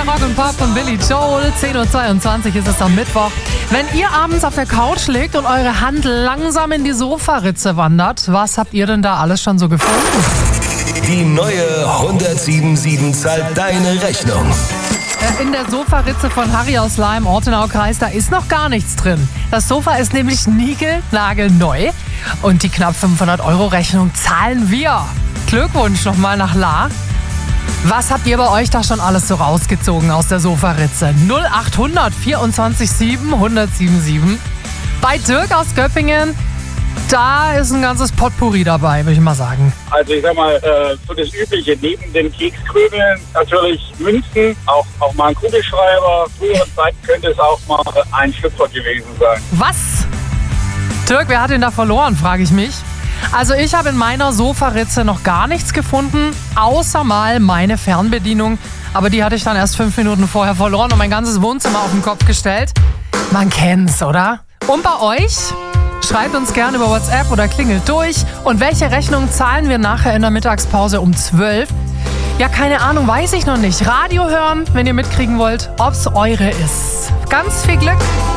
Rock und Pop von Billy Joel. 10:22 Uhr ist es am Mittwoch. Wenn ihr abends auf der Couch liegt und eure Hand langsam in die Sofaritze wandert, was habt ihr denn da alles schon so gefunden? Die neue 177 zahlt deine Rechnung. In der Sofaritze von Harry aus Lahr im Ortenau-Kreis, da ist noch gar nichts drin. Das Sofa ist nämlich niegelnagelneu und die knapp 500-Euro-Rechnung zahlen wir. Glückwunsch nochmal nach Lahr. Was habt ihr bei euch da schon alles so rausgezogen aus der Sofaritze? 0800 24 7 1077. Bei Dirk aus Göppingen, da ist ein ganzes Potpourri dabei, würde ich mal sagen. Also ich sag mal, so das Übliche, neben den Kekskrümeln natürlich Münzen, auch mal ein Kugelschreiber. Früheren Zeiten könnte es auch mal ein Schlüpfer gewesen sein. Was? Dirk, wer hat denn da verloren, frage ich mich. Also ich habe in meiner Sofaritze noch gar nichts gefunden, außer mal meine Fernbedienung. Aber die hatte ich dann erst 5 Minuten vorher verloren und mein ganzes Wohnzimmer auf den Kopf gestellt. Man kennt's, oder? Und bei euch? Schreibt uns gerne über WhatsApp oder klingelt durch. Und welche Rechnung zahlen wir nachher in der Mittagspause um 12? Ja, keine Ahnung, weiß ich noch nicht. Radio hören, wenn ihr mitkriegen wollt, ob's eure ist. Ganz viel Glück!